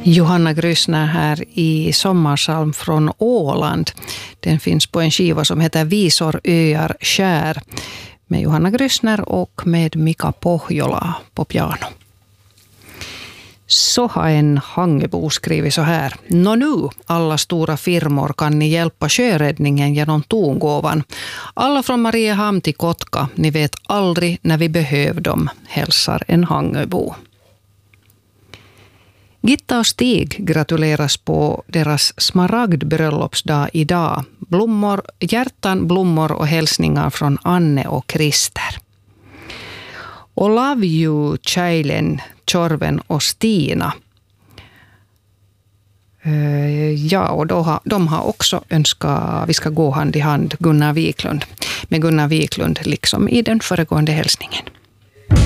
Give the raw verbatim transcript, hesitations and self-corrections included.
Johanna Grüssner här i Sommarsalm från Åland. Den finns på en skiva som heter Visor, öar, skär med Johanna Grüssner och med Mika Pohjola på piano. Så har en Hangebo skrivit så här. Nå nu, alla stora firmor kan ni hjälpa sjöräddningen genom tongåvan. Alla från Mariehamn till Kotka, ni vet aldrig när vi behöver dem, hälsar en Hangebo. Gitta och Stig gratuleras på deras smaragdbröllopsdag idag. Blommor, hjärtan, blommor och hälsningar från Anne och Christer. Och love you, Tjejlen, Tjorven och Stina. Uh, ja, och då har, de har också önskat, vi ska gå hand i hand, Gunnar Wiklund. Med Gunnar Wiklund liksom i den föregående hälsningen.